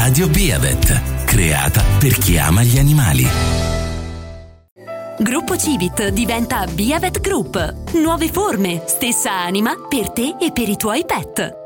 Radio Beavet, creata per chi ama gli animali. Gruppo Civit diventa Beavet Group. Nuove forme, stessa anima per te e per i tuoi pet.